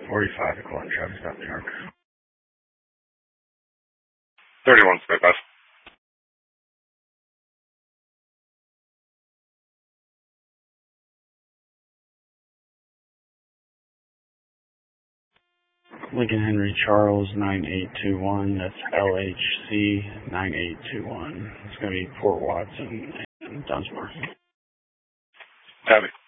45 to Glen Travis, New York. 31 Smith. Lincoln Henry Charles 9821. That's LHC 9821. It's going to be Port Watson and Dunsmore. Copy.